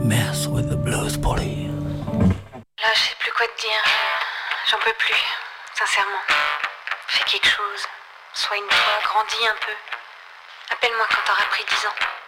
Mess with the blues police. Là, je sais plus quoi te dire. J'en peux plus, sincèrement. Fais quelque chose. Sois une fois, grandis un peu. Appelle-moi quand t'auras pris 10 ans.